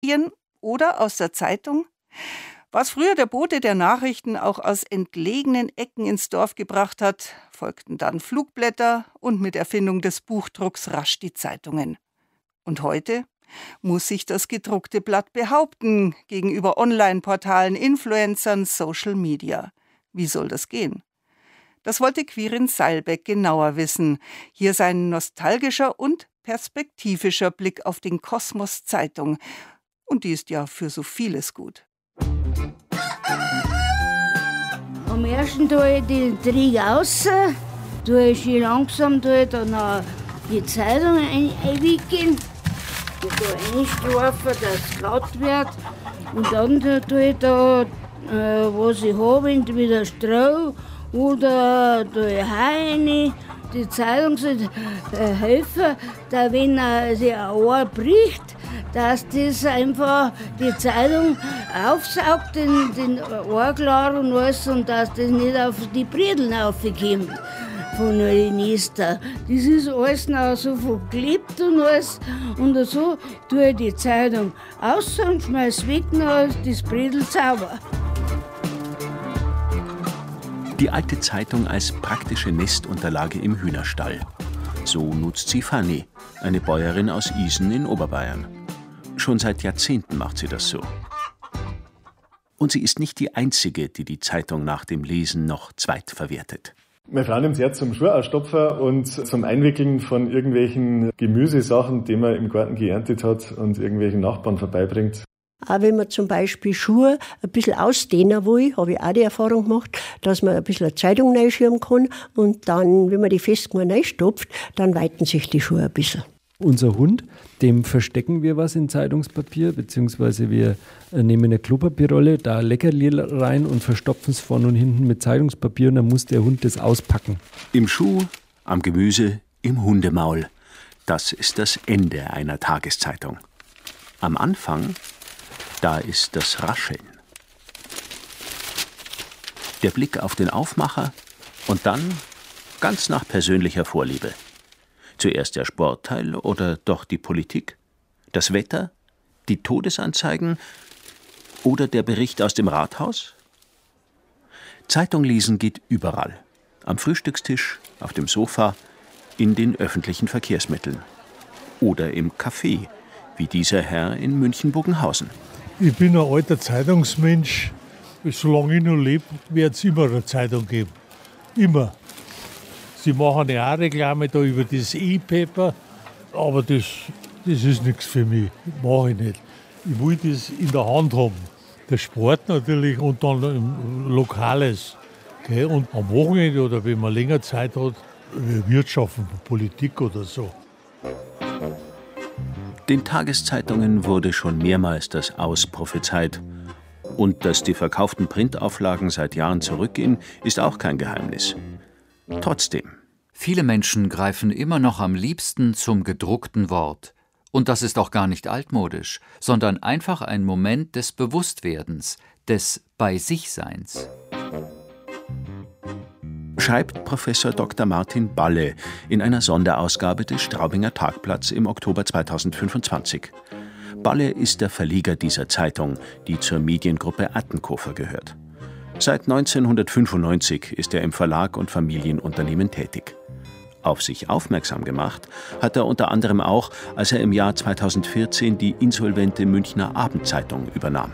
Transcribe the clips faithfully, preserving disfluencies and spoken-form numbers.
oder aus der Zeitung? Was früher der Bote der Nachrichten auch aus entlegenen Ecken ins Dorf gebracht hat, folgten dann Flugblätter und mit Erfindung des Buchdrucks rasch die Zeitungen. Und heute muss sich das gedruckte Blatt behaupten gegenüber Online-Portalen, Influencern, Social Media. Wie soll das gehen? Das wollte Quirin Seilbeck genauer wissen. Hier sein nostalgischer und perspektivischer Blick auf den Kosmos Zeitung. Und die ist ja für so vieles gut. Am ersten tue ich den Trieg raus, tue ich schön langsam tue ich dann auch die Zeitung einwickeln, die da reinstreifen, dass es glatt wird. Und dann tue ich da, äh, was ich habe, entweder Stroh oder tue ich Heu rein. Die Zeitung soll äh, helfen, dass wenn äh, sie ein Ohr bricht, dass das einfach die Zeitung aufsaugt, den, den Ohrklar und alles, und dass das nicht auf die Bredeln raufkommt von den Nester. Das ist alles noch so verklebt und alles. Und so tue ich die Zeitung aus und schmeiß weg, dann ist das Bredel sauber. Die alte Zeitung als praktische Nestunterlage im Hühnerstall. So nutzt sie Fanny, eine Bäuerin aus Isen in Oberbayern. Schon seit Jahrzehnten macht sie das so. Und sie ist nicht die Einzige, die die Zeitung nach dem Lesen noch zweitverwertet. Meine Frau nimmt es her zum Schuhausstopfen und zum Einwickeln von irgendwelchen Gemüsesachen, die man im Garten geerntet hat und irgendwelchen Nachbarn vorbeibringt. Auch wenn man zum Beispiel Schuhe ein bisschen ausdehnen will, habe ich auch die Erfahrung gemacht, dass man ein bisschen eine Zeitung reinschirmen kann und dann, wenn man die fest genug reinstopft, dann weiten sich die Schuhe ein bisschen. Unser Hund, dem verstecken wir was in Zeitungspapier, beziehungsweise wir nehmen eine Klopapierrolle, da Leckerli rein und verstopfen es vorne und hinten mit Zeitungspapier und dann muss der Hund das auspacken. Im Schuh, am Gemüse, im Hundemaul. Das ist das Ende einer Tageszeitung. Am Anfang, da ist das Rascheln. Der Blick auf den Aufmacher und dann ganz nach persönlicher Vorliebe. Zuerst der Sportteil oder doch die Politik? Das Wetter? Die Todesanzeigen? Oder der Bericht aus dem Rathaus? Zeitung lesen geht überall. Am Frühstückstisch, auf dem Sofa, in den öffentlichen Verkehrsmitteln. Oder im Café, wie dieser Herr in München-Bogenhausen. Ich bin ein alter Zeitungsmensch. Solange ich noch lebe, wird es immer eine Zeitung geben. Immer. Sie machen ja auch Reklame da über das E-Paper, aber das, das ist nichts für mich. Mache ich nicht. Ich will das in der Hand haben. Der Sport natürlich und dann im Lokales. Okay? Und am Wochenende oder wenn man länger Zeit hat, Wirtschaften, Politik oder so. Den Tageszeitungen wurde schon mehrmals das Aus prophezeit. Und dass die verkauften Printauflagen seit Jahren zurückgehen, ist auch kein Geheimnis. Trotzdem. Viele Menschen greifen immer noch am liebsten zum gedruckten Wort. Und das ist auch gar nicht altmodisch, sondern einfach ein Moment des Bewusstwerdens, des Bei-sich-Seins. Schreibt Professor Doktor Martin Balle in einer Sonderausgabe des Straubinger Tagblatts im Oktober zweitausendfünfundzwanzig. Balle ist der Verleger dieser Zeitung, die zur Mediengruppe Attenkofer gehört. Seit neunzehnhundertfünfundneunzig ist er im Verlag und Familienunternehmen tätig. Auf sich aufmerksam gemacht hat er unter anderem auch, als er im Jahr zweitausendvierzehn die insolvente Münchner Abendzeitung übernahm.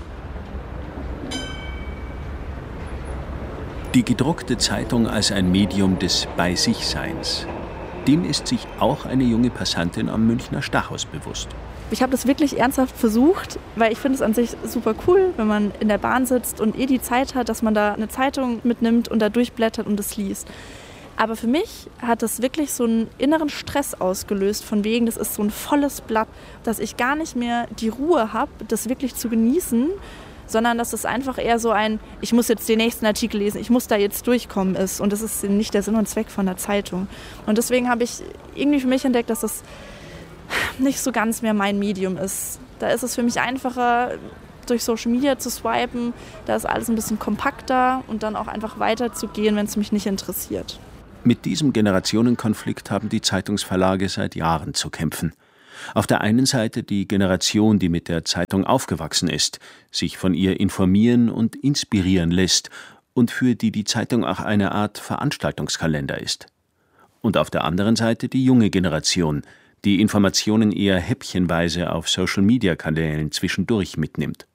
Die gedruckte Zeitung als ein Medium des Bei-sich-Seins. Dem ist sich auch eine junge Passantin am Münchner Stachus bewusst. Ich habe das wirklich ernsthaft versucht, weil ich finde es an sich super cool, wenn man in der Bahn sitzt und eh die Zeit hat, dass man da eine Zeitung mitnimmt und da durchblättert und es liest. Aber für mich hat das wirklich so einen inneren Stress ausgelöst, von wegen, das ist so ein volles Blatt, dass ich gar nicht mehr die Ruhe habe, das wirklich zu genießen, sondern dass es einfach eher so ein, ich muss jetzt den nächsten Artikel lesen, ich muss da jetzt durchkommen ist. Und das ist nicht der Sinn und Zweck von der Zeitung. Und deswegen habe ich irgendwie für mich entdeckt, dass das nicht so ganz mehr mein Medium ist. Da ist es für mich einfacher, durch Social Media zu swipen. Da ist alles ein bisschen kompakter und dann auch einfach weiterzugehen, wenn es mich nicht interessiert. Mit diesem Generationenkonflikt haben die Zeitungsverlage seit Jahren zu kämpfen. Auf der einen Seite die Generation, die mit der Zeitung aufgewachsen ist, sich von ihr informieren und inspirieren lässt und für die die Zeitung auch eine Art Veranstaltungskalender ist. Und auf der anderen Seite die junge Generation, die Informationen eher häppchenweise auf Social-Media-Kanälen zwischendurch mitnimmt.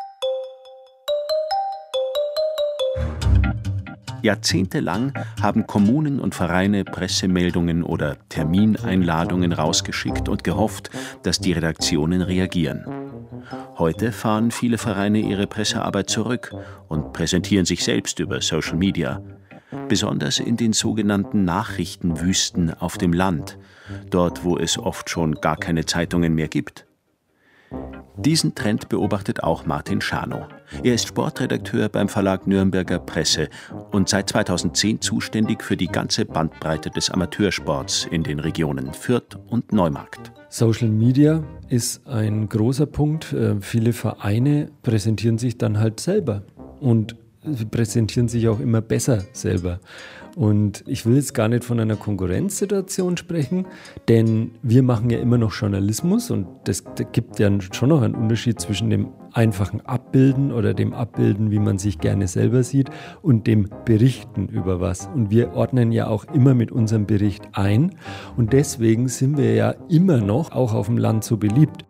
Jahrzehntelang haben Kommunen und Vereine Pressemeldungen oder Termineinladungen rausgeschickt und gehofft, dass die Redaktionen reagieren. Heute fahren viele Vereine ihre Pressearbeit zurück und präsentieren sich selbst über Social Media. Besonders in den sogenannten Nachrichtenwüsten auf dem Land, dort wo es oft schon gar keine Zeitungen mehr gibt. Diesen Trend beobachtet auch Martin Schanow. Er ist Sportredakteur beim Verlag Nürnberger Presse und seit zweitausendzehn zuständig für die ganze Bandbreite des Amateursports in den Regionen Fürth und Neumarkt. Social Media ist ein großer Punkt. Viele Vereine präsentieren sich dann halt selber und sie präsentieren sich auch immer besser selber. Und ich will jetzt gar nicht von einer Konkurrenzsituation sprechen, denn wir machen ja immer noch Journalismus und das, das gibt ja schon noch einen Unterschied zwischen dem einfachen Abbilden oder dem Abbilden, wie man sich gerne selber sieht, und dem Berichten über was. Und wir ordnen ja auch immer mit unserem Bericht ein und deswegen sind wir ja immer noch auch auf dem Land so beliebt.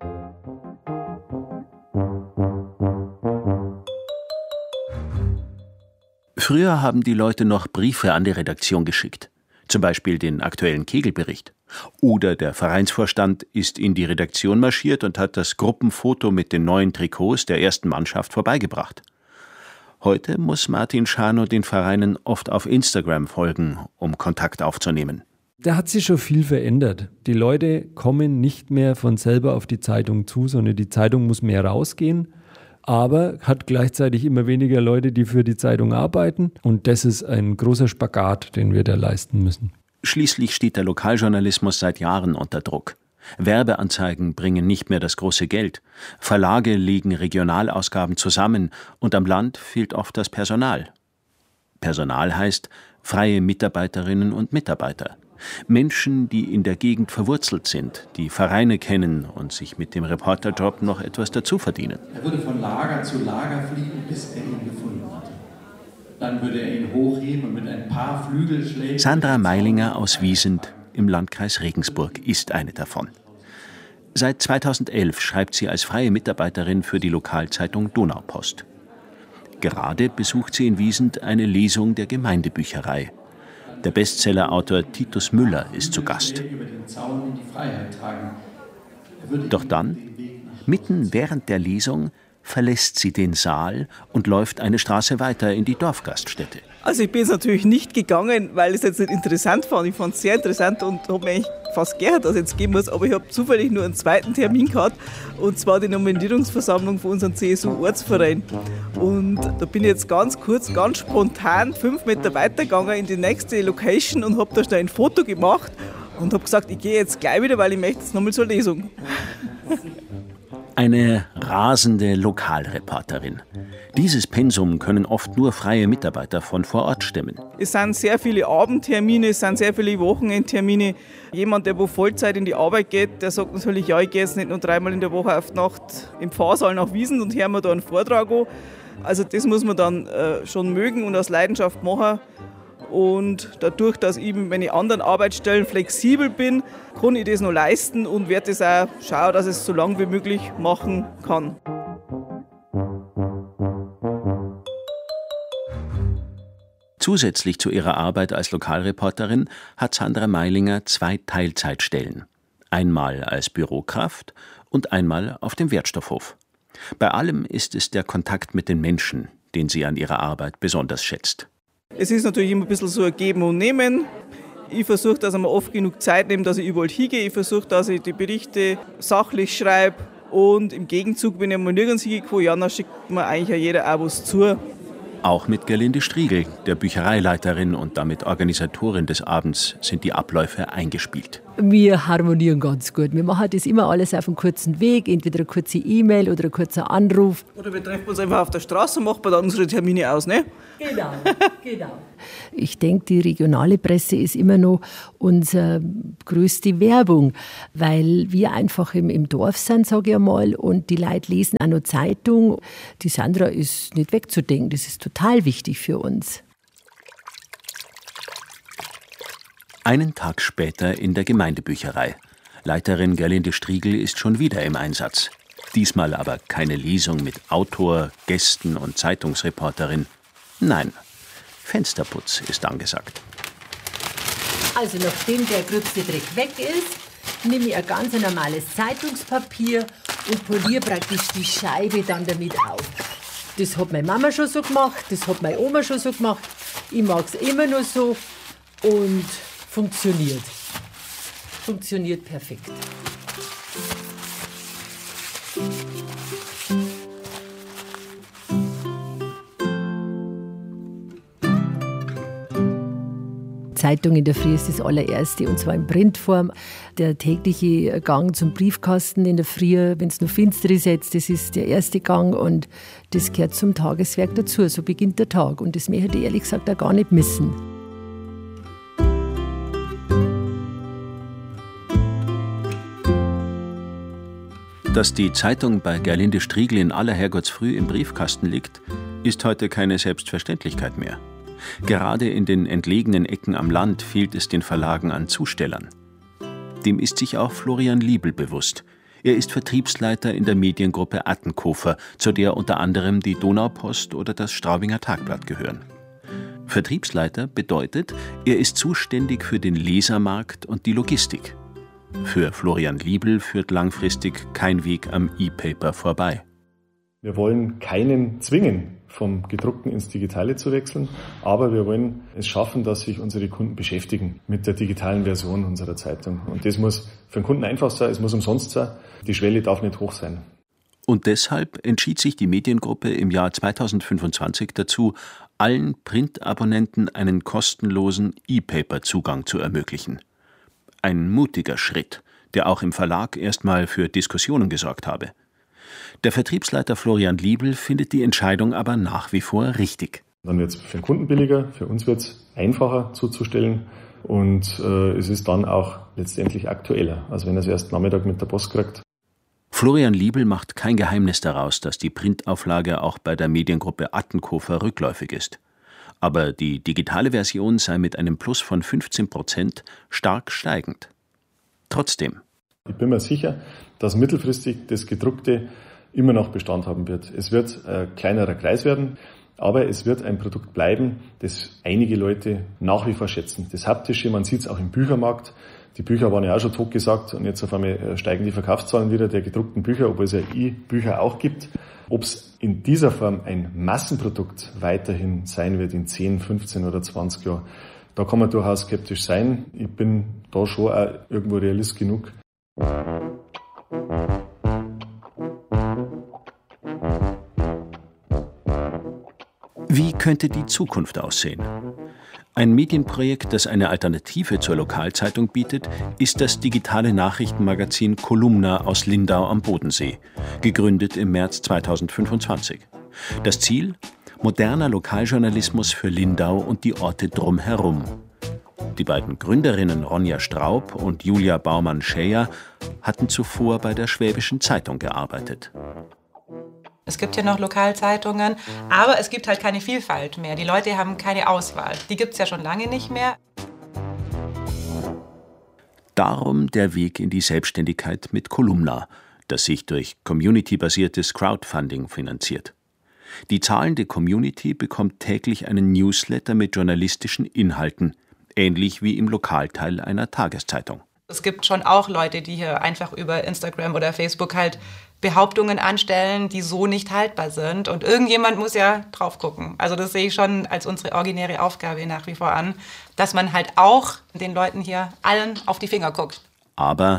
Früher haben die Leute noch Briefe an die Redaktion geschickt, zum Beispiel den aktuellen Kegelbericht. Oder der Vereinsvorstand ist in die Redaktion marschiert und hat das Gruppenfoto mit den neuen Trikots der ersten Mannschaft vorbeigebracht. Heute muss Martin Schanow den Vereinen oft auf Instagram folgen, um Kontakt aufzunehmen. Da hat sich schon viel verändert. Die Leute kommen nicht mehr von selber auf die Zeitung zu, sondern die Zeitung muss mehr rausgehen. Aber hat gleichzeitig immer weniger Leute, die für die Zeitung arbeiten. Und das ist ein großer Spagat, den wir da leisten müssen. Schließlich steht der Lokaljournalismus seit Jahren unter Druck. Werbeanzeigen bringen nicht mehr das große Geld. Verlage legen Regionalausgaben zusammen und am Land fehlt oft das Personal. Personal heißt freie Mitarbeiterinnen und Mitarbeiter. Menschen, die in der Gegend verwurzelt sind, die Vereine kennen und sich mit dem Reporterjob noch etwas dazu verdienen. Er würde von Lager zu Lager fliegen, bis er ihn gefunden hat. Dann würde er ihn hochheben und mit ein paar Flügelschlägen... Sandra Meilinger aus Wiesent im Landkreis Regensburg ist eine davon. Seit zweitausendelf schreibt sie als freie Mitarbeiterin für die Lokalzeitung Donaupost. Gerade besucht sie in Wiesent eine Lesung der Gemeindebücherei. Der Bestsellerautor Titus Müller ist zu Gast. Doch dann, mitten während der Lesung, verlässt sie den Saal und läuft eine Straße weiter in die Dorfgaststätte. Also ich bin jetzt natürlich nicht gegangen, weil ich es jetzt nicht interessant fand. Ich fand es sehr interessant und habe mir eigentlich fast geärgert, dass ich jetzt gehen muss. Aber ich habe zufällig nur einen zweiten Termin gehabt, und zwar die Nominierungsversammlung von unserem C S U-Ortsverein. Und da bin ich jetzt ganz kurz, ganz spontan fünf Meter weitergegangen in die nächste Location und habe da schnell ein Foto gemacht und habe gesagt, ich gehe jetzt gleich wieder, weil ich möchte jetzt nochmal zur Lesung. Eine rasende Lokalreporterin. Dieses Pensum können oft nur freie Mitarbeiter von vor Ort stemmen. Es sind sehr viele Abendtermine, es sind sehr viele Wochenendtermine. Jemand, der wo Vollzeit in die Arbeit geht, der sagt natürlich, ja, ich gehe jetzt nicht nur dreimal in der Woche auf die Nacht im Pfarrsaal nach Wiesent und höre mir da einen Vortrag an. Also das muss man dann äh, schon mögen und aus Leidenschaft machen. Und dadurch, dass ich mit meinen anderen Arbeitsstellen flexibel bin, kann ich das noch leisten und werde das auch schauen, dass ich es so lange wie möglich machen kann. Zusätzlich zu ihrer Arbeit als Lokalreporterin hat Sandra Meilinger zwei Teilzeitstellen. Einmal als Bürokraft und einmal auf dem Wertstoffhof. Bei allem ist es der Kontakt mit den Menschen, den sie an ihrer Arbeit besonders schätzt. Es ist natürlich immer ein bisschen so ein Geben und Nehmen. Ich versuche, dass ich mir oft genug Zeit nehme, dass ich überall hingehe. Ich versuche, dass ich die Berichte sachlich schreibe. Und im Gegenzug, wenn ich mal nirgends hingehe, ja, dann schickt mir eigentlich auch jeder auch was zu. Auch mit Gerlinde Striegel, der Büchereileiterin und damit Organisatorin des Abends, sind die Abläufe eingespielt. Wir harmonieren ganz gut. Wir machen das immer alles auf einem kurzen Weg, entweder eine kurze E-Mail oder ein kurzer Anruf. Oder wir treffen uns einfach auf der Straße und machen dann unsere Termine aus, ne? Genau, genau. Ich denke, die regionale Presse ist immer noch unsere größte Werbung, weil wir einfach im, im Dorf sind, sage ich einmal, und die Leute lesen auch noch Zeitung. Die Sandra ist nicht wegzudenken, das ist total wichtig für uns. Einen Tag später in der Gemeindebücherei. Leiterin Gerlinde Striegel ist schon wieder im Einsatz. Diesmal aber keine Lesung mit Autor, Gästen und Zeitungsreporterin. Nein, Fensterputz ist angesagt. Also nachdem der gröbste Dreck weg ist, nehme ich ein ganz normales Zeitungspapier und poliere praktisch die Scheibe dann damit auf. Das hat meine Mama schon so gemacht, das hat meine Oma schon so gemacht. Ich mag es immer noch so und funktioniert. Funktioniert perfekt. Zeitung in der Früh ist das allererste, und zwar in Printform. Der tägliche Gang zum Briefkasten in der Früh, wenn es noch finster ist jetzt, das ist der erste Gang und das gehört zum Tageswerk dazu. So beginnt der Tag und das möchte ich ehrlich gesagt auch gar nicht missen. Dass die Zeitung bei Gerlinde Striegel in aller Herrgottsfrüh im Briefkasten liegt, ist heute keine Selbstverständlichkeit mehr. Gerade in den entlegenen Ecken am Land fehlt es den Verlagen an Zustellern. Dem ist sich auch Florian Liebl bewusst. Er ist Vertriebsleiter in der Mediengruppe Attenkofer, zu der unter anderem die Donaupost oder das Straubinger Tagblatt gehören. Vertriebsleiter bedeutet, er ist zuständig für den Lesermarkt und die Logistik. Für Florian Liebl führt langfristig kein Weg am E-Paper vorbei. Wir wollen keinen zwingen, vom Gedruckten ins Digitale zu wechseln, aber wir wollen es schaffen, dass sich unsere Kunden beschäftigen mit der digitalen Version unserer Zeitung. Und das muss für den Kunden einfach sein, es muss umsonst sein, die Schwelle darf nicht hoch sein. Und deshalb entschied sich die Mediengruppe im Jahr zweitausendfünfundzwanzig dazu, allen Printabonnenten einen kostenlosen E-Paper-Zugang zu ermöglichen. Ein mutiger Schritt, der auch im Verlag erstmal für Diskussionen gesorgt habe. Der Vertriebsleiter Florian Liebl findet die Entscheidung aber nach wie vor richtig. Dann wird es für den Kunden billiger, für uns wird es einfacher zuzustellen und äh, es ist dann auch letztendlich aktueller, als wenn er es erst Nachmittag mit der Post kriegt. Florian Liebl macht kein Geheimnis daraus, dass die Printauflage auch bei der Mediengruppe Attenkofer rückläufig ist. Aber die digitale Version sei mit einem Plus von fünfzehn Prozent stark steigend. Trotzdem. Ich bin mir sicher, dass mittelfristig das Gedruckte immer noch Bestand haben wird. Es wird ein kleinerer Kreis werden, aber es wird ein Produkt bleiben, das einige Leute nach wie vor schätzen. Das Haptische, man sieht es auch im Büchermarkt. Die Bücher waren ja auch schon totgesagt und jetzt auf einmal steigen die Verkaufszahlen wieder der gedruckten Bücher, obwohl es ja E-Bücher auch gibt. Ob es in dieser Form ein Massenprodukt weiterhin sein wird in zehn, fünfzehn oder zwanzig Jahren, da kann man durchaus skeptisch sein. Ich bin da schon auch irgendwo realist genug. Wie könnte die Zukunft aussehen? Ein Medienprojekt, das eine Alternative zur Lokalzeitung bietet, ist das digitale Nachrichtenmagazin Kolumna aus Lindau am Bodensee, gegründet im März zweitausendfünfundzwanzig. Das Ziel? Moderner Lokaljournalismus für Lindau und die Orte drumherum. Die beiden Gründerinnen Ronja Straub und Julia Baumann-Schäer hatten zuvor bei der Schwäbischen Zeitung gearbeitet. Es gibt ja noch Lokalzeitungen, aber es gibt halt keine Vielfalt mehr. Die Leute haben keine Auswahl. Die gibt es ja schon lange nicht mehr. Darum der Weg in die Selbstständigkeit mit Kolumna, das sich durch community-basiertes Crowdfunding finanziert. Die zahlende Community bekommt täglich einen Newsletter mit journalistischen Inhalten, ähnlich wie im Lokalteil einer Tageszeitung. Es gibt schon auch Leute, die hier einfach über Instagram oder Facebook halt Behauptungen anstellen, die so nicht haltbar sind. Und irgendjemand muss ja drauf gucken. Also das sehe ich schon als unsere originäre Aufgabe nach wie vor an, dass man halt auch den Leuten hier allen auf die Finger guckt. Aber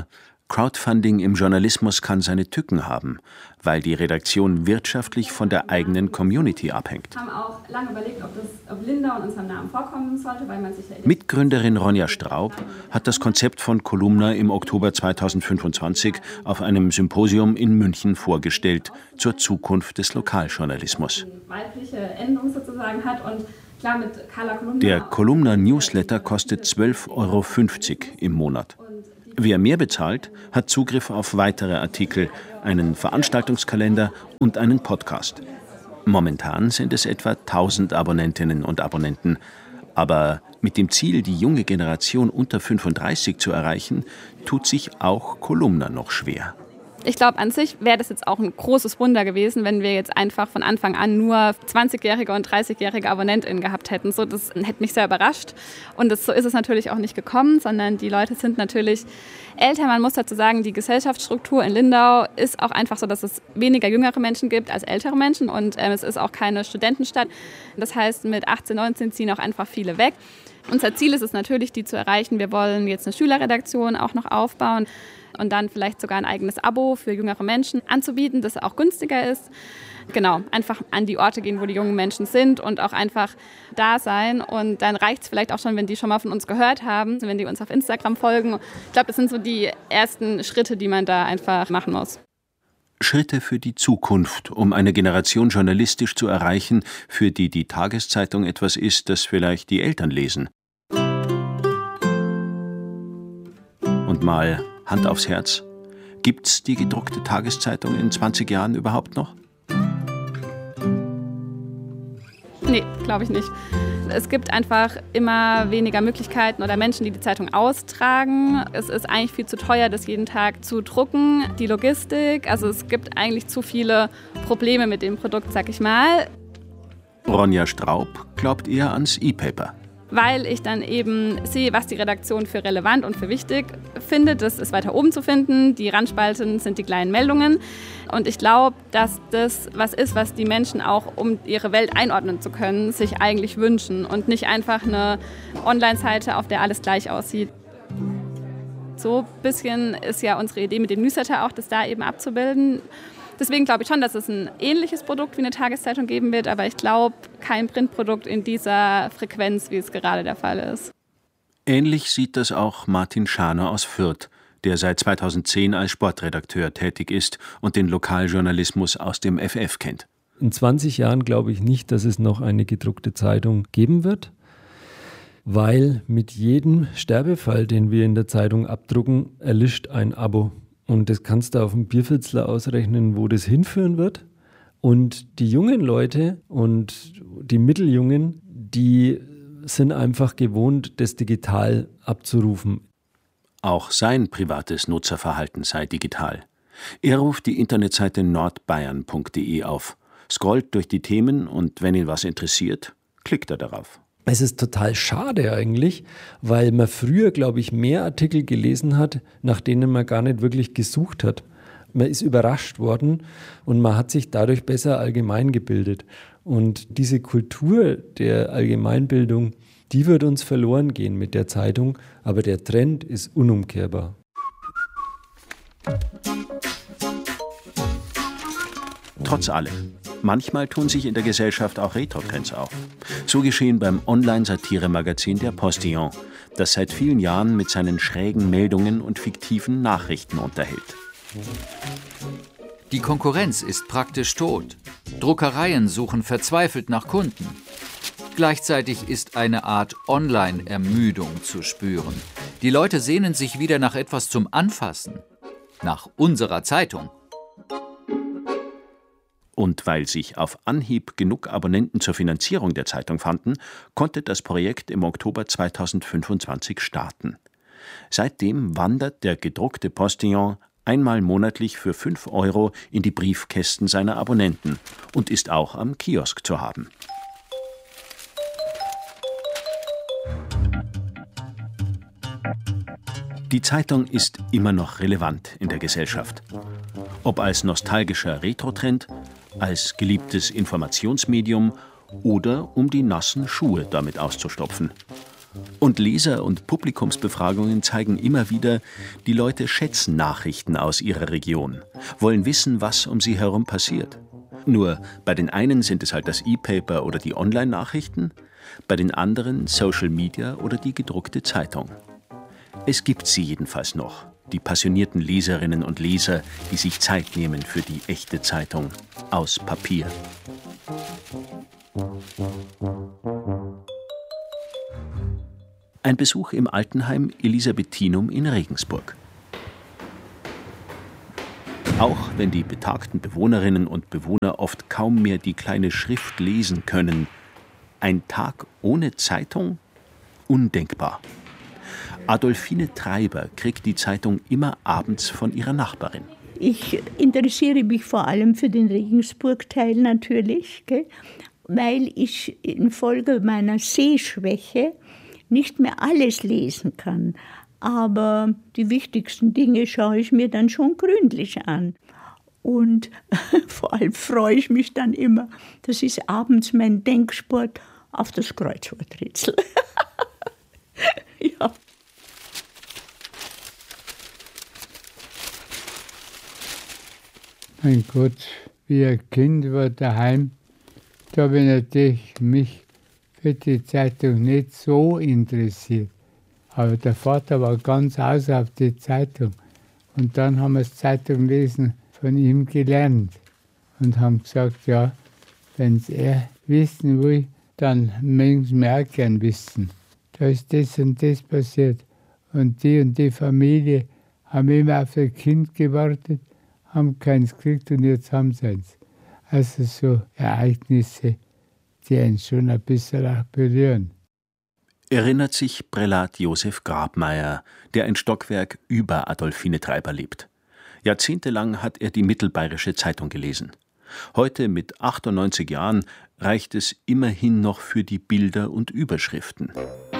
Crowdfunding im Journalismus kann seine Tücken haben, weil die Redaktion wirtschaftlich von der eigenen Community abhängt. Wir haben auch lange überlegt, ob, das, ob Lindau in unserem Namen vorkommen sollte, weil man sich ja Mitgründerin Ronja Straub hat das Konzept von Kolumna im Oktober zweitausendfünfundzwanzig auf einem Symposium in München vorgestellt zur Zukunft des Lokaljournalismus. Weibliche Endung sozusagen hat und klar mit Carla Kolumna. Der Kolumna-Newsletter kostet zwölf Euro fünfzig im Monat. Wer mehr bezahlt, hat Zugriff auf weitere Artikel, einen Veranstaltungskalender und einen Podcast. Momentan sind es etwa tausend Abonnentinnen und Abonnenten. Aber mit dem Ziel, die junge Generation unter fünfunddreißig zu erreichen, tut sich auch Kolumna noch schwer. Ich glaube, an sich wäre das jetzt auch ein großes Wunder gewesen, wenn wir jetzt einfach von Anfang an nur zwanzigjährige und dreißigjährige AbonnentInnen gehabt hätten. So, das hätte mich sehr überrascht. Und das, so ist es natürlich auch nicht gekommen, sondern die Leute sind natürlich älter. Man muss dazu sagen, die Gesellschaftsstruktur in Lindau ist auch einfach so, dass es weniger jüngere Menschen gibt als ältere Menschen. Und ähm, es ist auch keine Studentenstadt. Das heißt, mit achtzehn, neunzehn ziehen auch einfach viele weg. Unser Ziel ist es natürlich, die zu erreichen. Wir wollen jetzt eine Schülerredaktion auch noch aufbauen und dann vielleicht sogar ein eigenes Abo für jüngere Menschen anzubieten, das auch günstiger ist. Genau, einfach an die Orte gehen, wo die jungen Menschen sind und auch einfach da sein. Und dann reicht es vielleicht auch schon, wenn die schon mal von uns gehört haben, wenn die uns auf Instagram folgen. Ich glaube, das sind so die ersten Schritte, die man da einfach machen muss. Schritte für die Zukunft, um eine Generation journalistisch zu erreichen, für die die Tageszeitung etwas ist, das vielleicht die Eltern lesen. Und mal Hand aufs Herz, gibt's die gedruckte Tageszeitung in zwanzig Jahren überhaupt noch? Nee, glaube ich nicht. Es gibt einfach immer weniger Möglichkeiten oder Menschen, die die Zeitung austragen. Es ist eigentlich viel zu teuer, das jeden Tag zu drucken. Die Logistik, also es gibt eigentlich zu viele Probleme mit dem Produkt, sag ich mal. Ronja Straub glaubt eher ans E-Paper. Weil ich dann eben sehe, was die Redaktion für relevant und für wichtig findet. Das ist weiter oben zu finden. Die Randspalten sind die kleinen Meldungen. Und ich glaube, dass das was ist, was die Menschen auch, um ihre Welt einordnen zu können, sich eigentlich wünschen. Und nicht einfach eine Online-Seite, auf der alles gleich aussieht. So ein bisschen ist ja unsere Idee mit dem Newsletter auch, das da eben abzubilden. Deswegen glaube ich schon, dass es ein ähnliches Produkt wie eine Tageszeitung geben wird, aber ich glaube, kein Printprodukt in dieser Frequenz, wie es gerade der Fall ist. Ähnlich sieht das auch Martin Schaner aus Fürth, der seit zweitausendzehn als Sportredakteur tätig ist und den Lokaljournalismus aus dem F F kennt. In zwanzig Jahren glaube ich nicht, dass es noch eine gedruckte Zeitung geben wird, weil mit jedem Sterbefall, den wir in der Zeitung abdrucken, erlischt ein Abo. Und das kannst du auf dem Bierfitzler ausrechnen, wo das hinführen wird. Und die jungen Leute und die Mitteljungen, die sind einfach gewohnt, das digital abzurufen. Auch sein privates Nutzerverhalten sei digital. Er ruft die Internetseite nordbayern punkt de auf, scrollt durch die Themen und wenn ihn was interessiert, klickt er darauf. Es ist total schade eigentlich, weil man früher, glaube ich, mehr Artikel gelesen hat, nach denen man gar nicht wirklich gesucht hat. Man ist überrascht worden und man hat sich dadurch besser allgemein gebildet. Und diese Kultur der Allgemeinbildung, die wird uns verloren gehen mit der Zeitung, aber der Trend ist unumkehrbar. Trotz allem. Manchmal tun sich in der Gesellschaft auch Retro-Trends auf. So geschehen beim Online-Satire-Magazin Der Postillon, das seit vielen Jahren mit seinen schrägen Meldungen und fiktiven Nachrichten unterhält. Die Konkurrenz ist praktisch tot. Druckereien suchen verzweifelt nach Kunden. Gleichzeitig ist eine Art Online-Ermüdung zu spüren. Die Leute sehnen sich wieder nach etwas zum Anfassen. Nach unserer Zeitung. Und weil sich auf Anhieb genug Abonnenten zur Finanzierung der Zeitung fanden, konnte das Projekt im Oktober zweitausendfünfundzwanzig starten. Seitdem wandert der gedruckte Postillon einmal monatlich für fünf Euro in die Briefkästen seiner Abonnenten und ist auch am Kiosk zu haben. Die Zeitung ist immer noch relevant in der Gesellschaft. Ob als nostalgischer Retro-Trend, als geliebtes Informationsmedium oder um die nassen Schuhe damit auszustopfen. Und Leser- und Publikumsbefragungen zeigen immer wieder, die Leute schätzen Nachrichten aus ihrer Region, wollen wissen, was um sie herum passiert. Nur bei den einen sind es halt das E-Paper oder die Online-Nachrichten, bei den anderen Social Media oder die gedruckte Zeitung. Es gibt sie jedenfalls noch, die passionierten Leserinnen und Leser, die sich Zeit nehmen für die echte Zeitung aus Papier. Ein Besuch im Altenheim Elisabethinum in Regensburg. Auch wenn die betagten Bewohnerinnen und Bewohner oft kaum mehr die kleine Schrift lesen können, ein Tag ohne Zeitung? Undenkbar. Adolfine Treiber kriegt die Zeitung immer abends von ihrer Nachbarin. Ich interessiere mich vor allem für den Regensburg-Teil natürlich, gell, weil ich infolge meiner Sehschwäche nicht mehr alles lesen kann. Aber die wichtigsten Dinge schaue ich mir dann schon gründlich an. Und vor allem freue ich mich dann immer, das ist abends mein Denksport, auf das Kreuzworträtsel. Ja. Mein Gott, wie ein Kind war daheim, da habe ich natürlich mich für die Zeitung nicht so interessiert. Aber der Vater war ganz aus auf die Zeitung. Und dann haben wir das Zeitung lesen von ihm gelernt. Und haben gesagt, ja, wenn er wissen will, dann mögen wir auch gern wissen. Da ist das und das passiert. Und die und die Familie haben immer auf ein Kind gewartet, haben keins gekriegt und jetzt haben sie eins. Also so Ereignisse, die einen schon ein bisschen auch berühren. Erinnert sich Prälat Josef Grabmeier, der ein Stockwerk über Adolfine Treiber lebt. Jahrzehntelang hat er die Mittelbayerische Zeitung gelesen. Heute mit achtundneunzig Jahren reicht es immerhin noch für die Bilder und Überschriften.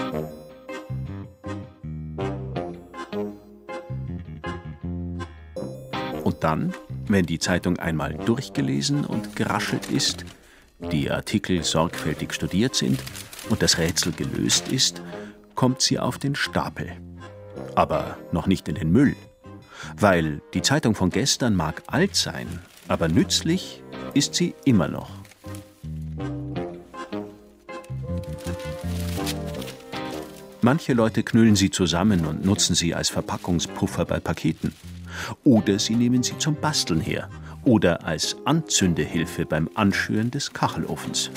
Und dann, wenn die Zeitung einmal durchgelesen und geraschelt ist, die Artikel sorgfältig studiert sind und das Rätsel gelöst ist, kommt sie auf den Stapel. Aber noch nicht in den Müll. Weil die Zeitung von gestern mag alt sein, aber nützlich ist sie immer noch. Manche Leute knüllen sie zusammen und nutzen sie als Verpackungspuffer bei Paketen. Oder sie nehmen sie zum Basteln her. Oder als Anzündehilfe beim Anschüren des Kachelofens.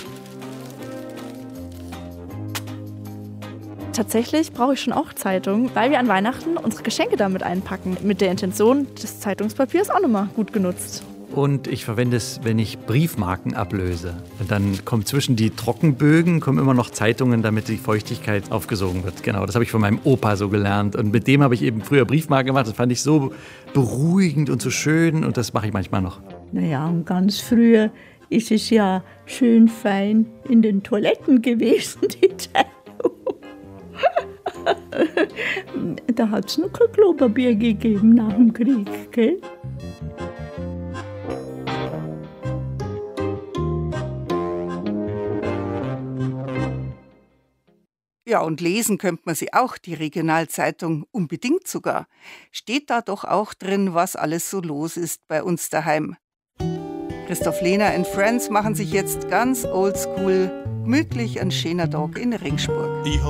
Tatsächlich brauche ich schon auch Zeitung, weil wir an Weihnachten unsere Geschenke damit einpacken. Mit der Intention, das Zeitungspapier ist auch nochmal gut genutzt. Und ich verwende es, wenn ich Briefmarken ablöse. Und dann kommt zwischen die Trockenbögen kommen immer noch Zeitungen, damit die Feuchtigkeit aufgesogen wird. Genau, das habe ich von meinem Opa so gelernt. Und mit dem habe ich eben früher Briefmarken gemacht. Das fand ich so beruhigend und so schön. Und das mache ich manchmal noch. Naja, und ganz früher ist es ja schön fein in den Toiletten gewesen, die Zeitung. Da hat es noch kein Klopapier gegeben nach dem Krieg, gell? Ja, und lesen könnte man sie auch, die Regionalzeitung, unbedingt sogar. Steht da doch auch drin, was alles so los ist bei uns daheim. Christoph Lehner and Friends machen sich jetzt ganz oldschool, gemütlich ein schöner Tag in Regensburg.